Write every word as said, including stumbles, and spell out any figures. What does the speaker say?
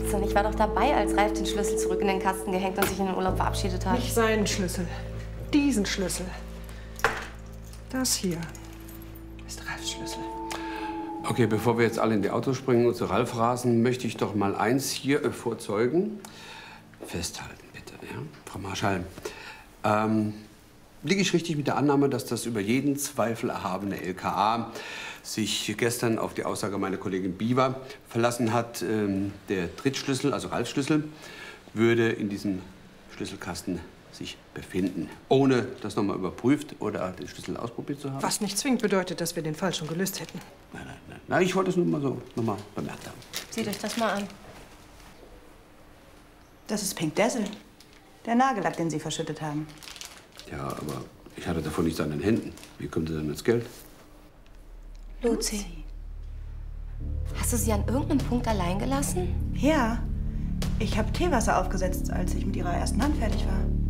Schwachsinn. Ich war doch dabei, als Ralf den Schlüssel zurück in den Kasten gehängt und sich in den Urlaub verabschiedet hat. Nicht seinen Schlüssel. Diesen Schlüssel. Das hier ist Ralfs Schlüssel. Okay, bevor wir jetzt alle in die Autos springen und zu Ralf rasen, möchte ich doch mal eins hier äh, vor Zeugen festhalten, bitte. Ja? Frau Marschall, ähm, liege ich richtig mit der Annahme, dass das über jeden Zweifel erhabene L K A sich gestern auf die Aussage meiner Kollegin Biewer verlassen hat, ähm, der Drittschlüssel, also Ralfs Schlüssel, würde in diesem Schlüsselkasten sich befinden, ohne das nochmal überprüft oder den Schlüssel ausprobiert zu haben? Was nicht zwingend bedeutet, dass wir den Fall schon gelöst hätten. Nein, nein, nein. Nein, ich wollte es nur mal so noch mal bemerkt haben. Seht euch das mal an. Das ist Pink Dazzle. Der Nagellack, den Sie verschüttet haben. Ja, aber ich hatte davon nichts an den Händen. Wie kommt denn das Geld? Luzi, hast du sie an irgendeinem Punkt allein gelassen? Ja. Ich habe Teewasser aufgesetzt, als ich mit Ihrer ersten Hand fertig war.